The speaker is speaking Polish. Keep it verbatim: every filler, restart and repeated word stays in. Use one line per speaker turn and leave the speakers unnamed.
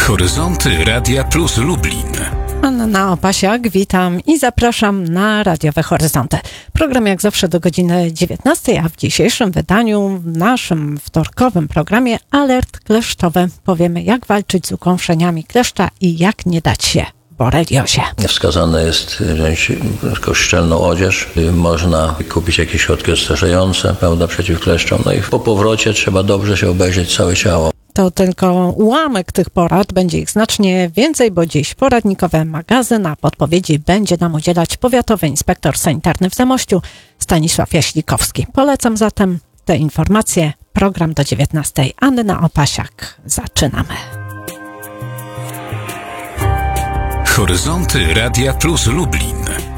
Horyzonty Radia Plus Lublin.
Anna Opasiak, witam i zapraszam na radiowe Horyzonty. Program jak zawsze do godziny dziewiętnastej, a w dzisiejszym wydaniu, w naszym wtorkowym programie Alert Kleszczowy. Powiemy, jak walczyć z ukąszeniami kleszcza i jak nie dać się boreliozie.
Wskazane jest wziąć tylko szczelną odzież. Można kupić jakieś środki odstraszające, prawda, przeciw kleszczom. No i po powrocie trzeba dobrze się obejrzeć całe ciało.
To tylko ułamek tych porad, będzie ich znacznie więcej, bo dziś poradnikowy magazyn, a podpowiedzi będzie nam udzielać powiatowy inspektor sanitarny w Zamościu Stanisław Jaślikowski. Polecam zatem te informacje. Program do dziewiętnastej. Anna Opasiak. Zaczynamy.
Horyzonty Radia Plus Lublin.